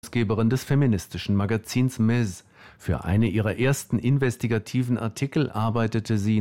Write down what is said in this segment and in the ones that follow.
Herausgeberin des feministischen Magazins Ms. Für eine ihrer ersten investigativen Artikel arbeitete sie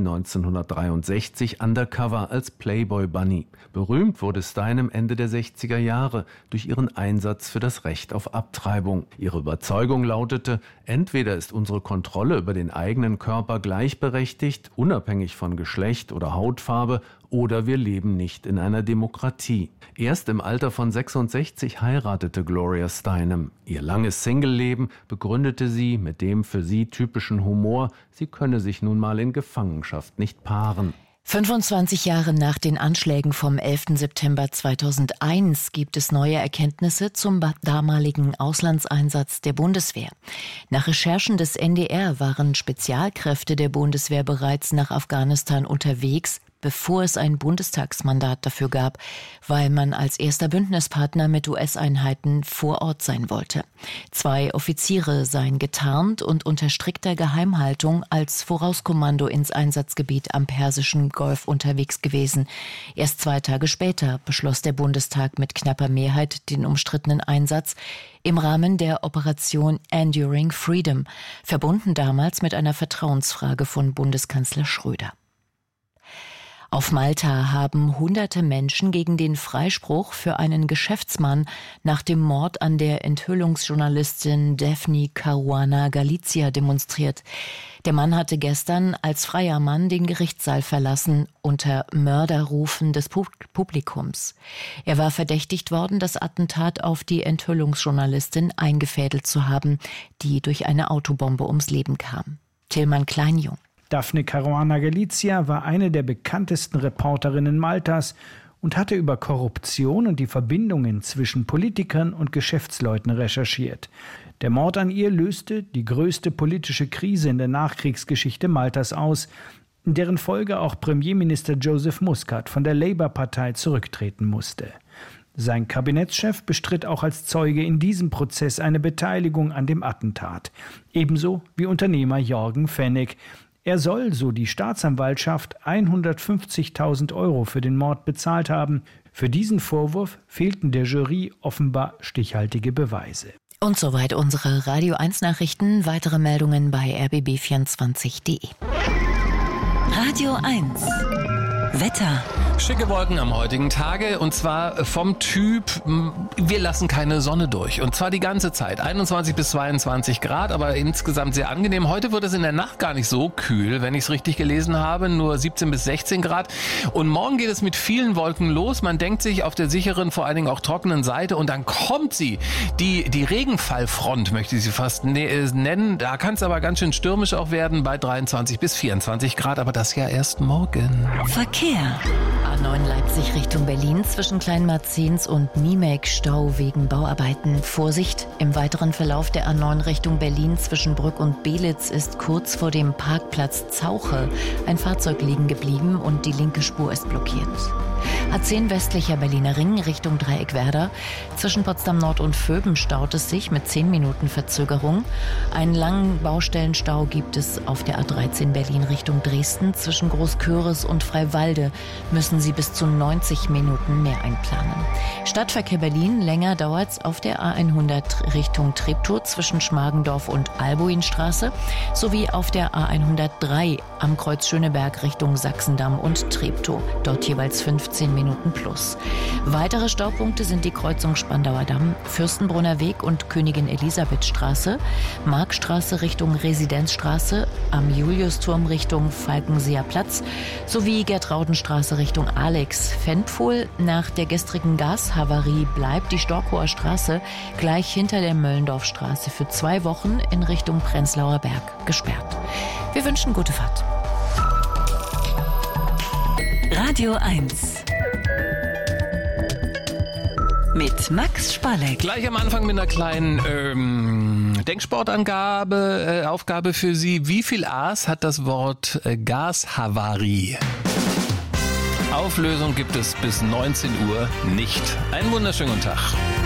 1963 undercover als Playboy Bunny. Berühmt wurde Steinem Ende der 60er Jahre durch ihren Einsatz für das Recht auf Abtreibung. Ihre Überzeugung lautete: Entweder ist unsere Kontrolle über den eigenen Körper gleichberechtigt, unabhängig von Geschlecht oder Hautfarbe, oder wir leben nicht in einer Demokratie. Erst im Alter von 66 heiratete Gloria Steinem. Ihr langes Singleleben begründete sie mit dem für sie typischen Humor, sie könne sich nun mal in Gefangenschaft nicht paaren. 25 Jahre nach den Anschlägen vom 11. September 2001 gibt es neue Erkenntnisse zum damaligen Auslandseinsatz der Bundeswehr. Nach Recherchen des NDR waren Spezialkräfte der Bundeswehr bereits nach Afghanistan unterwegs, bevor es ein Bundestagsmandat dafür gab, weil man als erster Bündnispartner mit US-Einheiten vor Ort sein wollte. 2 Offiziere seien getarnt und unter strikter Geheimhaltung als Vorauskommando ins Einsatzgebiet am Persischen Golf unterwegs gewesen. Erst 2 Tage später beschloss der Bundestag mit knapper Mehrheit den umstrittenen Einsatz im Rahmen der Operation Enduring Freedom, verbunden damals mit einer Vertrauensfrage von Bundeskanzler Schröder. Auf Malta haben hunderte Menschen gegen den Freispruch für einen Geschäftsmann nach dem Mord an der Enthüllungsjournalistin Daphne Caruana Galizia demonstriert. Der Mann hatte gestern als freier Mann den Gerichtssaal verlassen, unter Mörderrufen des Publikums. Er war verdächtigt worden, das Attentat auf die Enthüllungsjournalistin eingefädelt zu haben, die durch eine Autobombe ums Leben kam. Tillmann Kleinjung. Daphne Caruana Galizia war eine der bekanntesten Reporterinnen Maltas und hatte über Korruption und die Verbindungen zwischen Politikern und Geschäftsleuten recherchiert. Der Mord an ihr löste die größte politische Krise in der Nachkriegsgeschichte Maltas aus, in deren Folge auch Premierminister Joseph Muscat von der Labour-Partei zurücktreten musste. Sein Kabinettschef bestritt auch als Zeuge in diesem Prozess eine Beteiligung an dem Attentat, ebenso wie Unternehmer Jorgen Fenech. Er soll, so die Staatsanwaltschaft, 150.000 € für den Mord bezahlt haben. Für diesen Vorwurf fehlten der Jury offenbar stichhaltige Beweise. Und soweit unsere Radio 1 Nachrichten. Weitere Meldungen bei rbb24.de. Radio 1 Wetter. Schicke Wolken am heutigen Tage, und zwar vom Typ, wir lassen keine Sonne durch. Und zwar die ganze Zeit, 21 bis 22 Grad, aber insgesamt sehr angenehm. Heute wird es in der Nacht gar nicht so kühl, wenn ich es richtig gelesen habe, nur 17 bis 16 Grad. Und morgen geht es mit vielen Wolken los. Man denkt sich auf der sicheren, vor allen Dingen auch trockenen Seite, und dann kommt sie, die Regenfallfront, möchte ich sie fast nennen. Da kann es aber ganz schön stürmisch auch werden bei 23 bis 24 Grad, aber das ja erst morgen. Verkehr. A9 Leipzig Richtung Berlin zwischen Kleinmarzens und Niemek Stau wegen Bauarbeiten. Vorsicht, im weiteren Verlauf der A9 Richtung Berlin zwischen Brück und Belitz ist kurz vor dem Parkplatz Zauche ein Fahrzeug liegen geblieben und die linke Spur ist blockiert. A10 westlicher Berliner Ring Richtung Dreieckwerder. Zwischen Potsdam Nord und Vöben staut es sich mit 10 Minuten Verzögerung. Einen langen Baustellenstau gibt es auf der A13 Berlin Richtung Dresden. Zwischen Großköris und Freiwalde müssen Sie bis zu 90 Minuten mehr einplanen. Stadtverkehr Berlin, länger dauert's auf der A100 Richtung Treptow zwischen Schmargendorf und Albuinstraße sowie auf der A103 am Kreuz Schöneberg Richtung Sachsendamm und Treptow. Dort jeweils 15 Minuten plus. Weitere Staupunkte sind die Kreuzung Spandauer Damm, Fürstenbrunner Weg und Königin Elisabeth Straße, Markstraße Richtung Residenzstraße, am Juliusturm Richtung Falkenseer Platz sowie Gertraudenstraße Richtung Alex. Fenpfohl, nach der gestrigen Gashavarie bleibt die Storkower Straße gleich hinter der Möllendorfstraße für 2 Wochen in Richtung Prenzlauer Berg gesperrt. Wir wünschen gute Fahrt. Radio 1 mit Max Spalleck. Gleich am Anfang mit einer kleinen Aufgabe für Sie. Wie viel A's hat das Wort Gashavarie? Auflösung gibt es bis 19 Uhr nicht. Einen wunderschönen Tag.